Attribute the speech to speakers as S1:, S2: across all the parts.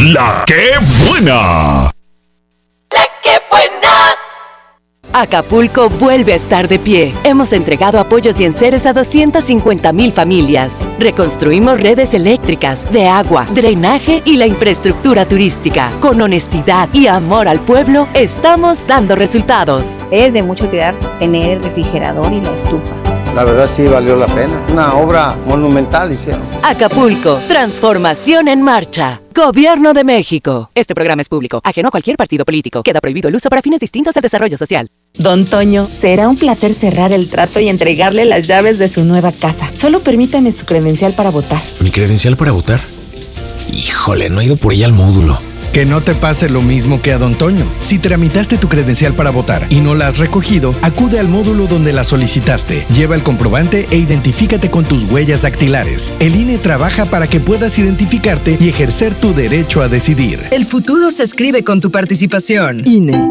S1: La que buena.
S2: La que buena.
S3: Acapulco vuelve a estar de pie. Hemos entregado apoyos y enseres a 250,000 familias. Reconstruimos redes eléctricas, de agua, drenaje y la infraestructura turística. Con honestidad y amor al pueblo, estamos dando resultados.
S4: Es de mucho cuidar tener el refrigerador y la estufa.
S5: La verdad sí valió la pena. Una obra monumental hicieron.
S3: Acapulco, transformación en marcha. Gobierno de México. Este programa es público, ajeno a cualquier partido político. Queda prohibido el uso para fines distintos al desarrollo social.
S6: Don Toño, será un placer cerrar el trato y entregarle las llaves de su nueva casa. Solo permítame su credencial para votar.
S7: ¿Mi credencial para votar? Híjole, no he ido por ella al módulo.
S8: Que no te pase lo mismo que a Don Toño. Si tramitaste tu credencial para votar y no la has recogido, acude al módulo donde la solicitaste. Lleva el comprobante e identifícate con tus huellas dactilares. El INE trabaja para que puedas identificarte y ejercer tu derecho a decidir.
S9: El futuro se escribe con tu participación. INE.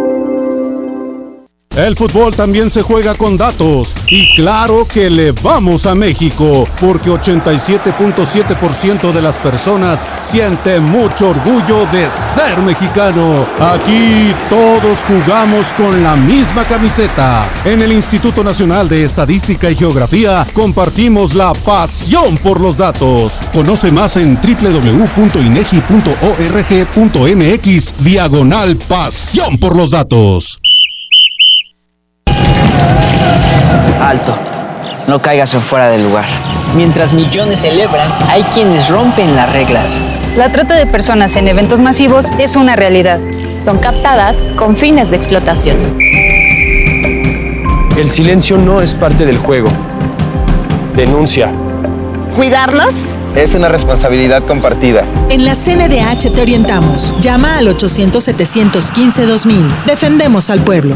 S10: El fútbol también se juega con datos y claro que le vamos a México porque 87.7% de las personas sienten mucho orgullo de ser mexicano. Aquí todos jugamos con la misma camiseta. En el Instituto Nacional de Estadística y Geografía compartimos la pasión por los datos. Conoce más en www.inegi.org.mx/pasión por los datos.
S11: Alto, no caigas en fuera del lugar. Mientras millones celebran, hay quienes rompen las reglas.
S12: La trata de personas en eventos masivos es una realidad.
S6: Son captadas con fines de explotación.
S13: El silencio no es parte del juego. Denuncia.
S14: ¿Cuidarlos?
S5: Es una responsabilidad compartida.
S14: En la CNDH te orientamos. Llama al 800-715-2000. Defendemos al pueblo.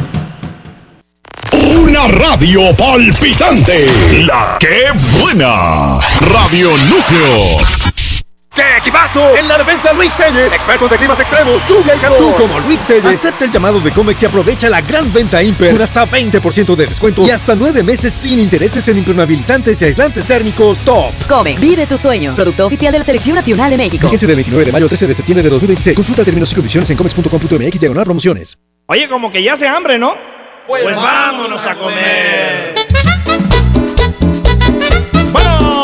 S1: Una radio palpitante. La que buena. Radio Núcleo.
S15: ¡Qué equipazo! En la defensa, Luis Telles, experto de climas extremos, lluvia y calor.
S16: Tú, como Luis Telles, acepta el llamado de Comex y aprovecha la gran venta Imper con hasta 20% de descuento y hasta 9 meses sin intereses en impermeabilizantes y aislantes térmicos Top.
S3: Comex, vive tus sueños. Producto oficial de la Selección Nacional de México.
S16: Fíjense del 29 de mayo al 13 de septiembre de 2026. Consulta términos y condiciones en comex.com.mx/promociones.
S17: Oye, como que ya hace hambre, ¿no? Pues vámonos a comer. ¡Bueno!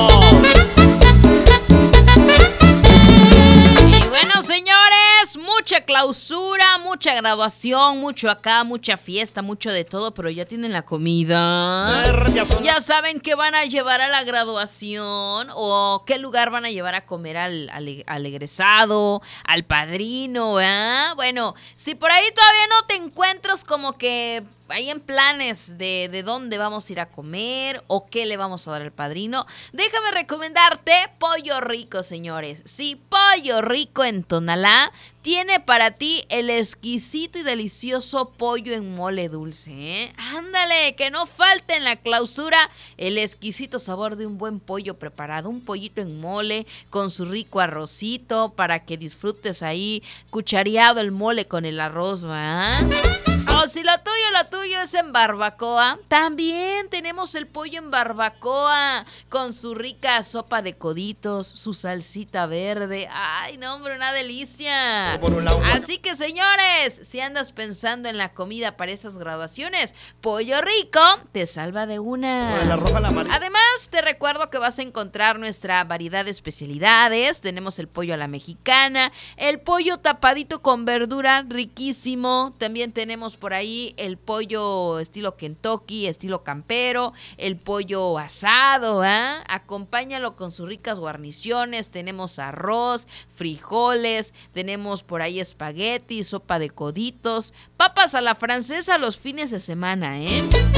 S18: Y bueno, señores, mucha clausura, mucha graduación, mucho acá, mucha fiesta, mucho de todo, pero ya tienen la comida. Ya saben qué van a llevar a la graduación o qué lugar van a llevar a comer al egresado, al padrino, ¿eh? Bueno, si por ahí todavía no te encuentras como que hay en planes de dónde vamos a ir a comer o qué le vamos a dar al padrino, déjame recomendarte Pollo Rico, señores. Sí, Pollo Rico en Tonalá tiene para ti el exquisito y delicioso pollo en mole dulce, ¿eh? Ándale, que no falte en la clausura el exquisito sabor de un buen pollo preparado, un pollito en mole con su rico arrocito para que disfrutes ahí cuchareado el mole con el arroz, ¿va? O si lo tuyo es en barbacoa, también tenemos el pollo en barbacoa con su rica sopa de coditos, su salsita verde. ¡Ay, no, hombre, una delicia! Así que, señores, si andas pensando en la comida para esas graduaciones, Pollo Rico te salva de una. Además, te recuerdo que vas a encontrar nuestra variedad de especialidades. Tenemos el pollo a la mexicana, el pollo tapadito con verdura, riquísimo. También tenemos por ahí el pollo estilo Kentucky, estilo campero, el pollo asado, ¿eh? Acompáñalo con sus ricas guarniciones. Tenemos arroz, frijoles, tenemos por ahí espagueti, sopa de coditos, papas a la francesa los fines de semana, ¿eh?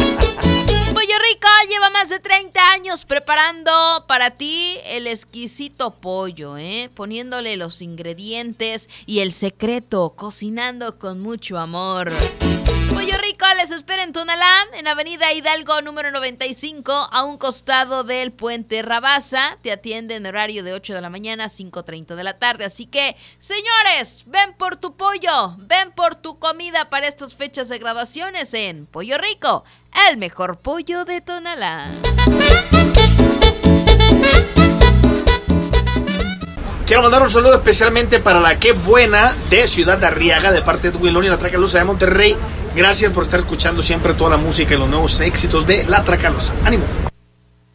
S18: Pollo Rico lleva más de 30 años preparando para ti el exquisito pollo, poniéndole los ingredientes y el secreto, cocinando con mucho amor. Pollo Rico les espera en Tonalá, en Avenida Hidalgo número 95, a un costado del Puente Rabasa. Te atiende en horario de 8 de la mañana a 5:30 de la tarde. Así que, señores, ven por tu pollo, ven por tu comida para estas fechas de graduaciones en Pollo Rico, el mejor pollo de Tonalá.
S19: Quiero mandar un saludo especialmente para la Qué Buena de Ciudad de Arriaga, de parte de Wilón y la Tracalosa de Monterrey. Gracias por estar escuchando siempre toda la música y los nuevos éxitos de la Tracalosa. ¡Ánimo!